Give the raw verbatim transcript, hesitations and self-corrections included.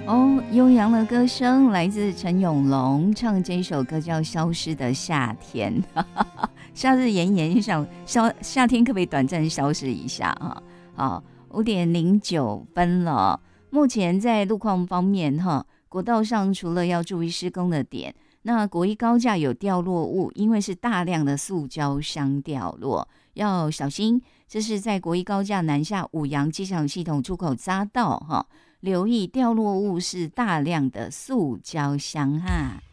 哦，悠扬的歌声来自陈永龙，唱这首歌叫《消失的夏天》。夏日炎炎，想夏夏天可不可以短暂消失一下啊？好，五点零九分了。目前在路况方面，哈，国道上除了要注意施工的点，那国一高架有掉落物，因为是大量的塑胶箱掉落，要小心。这是在国一高架南下五杨机场系统出口匝道，哈。留意掉落物是大量的塑胶箱哈。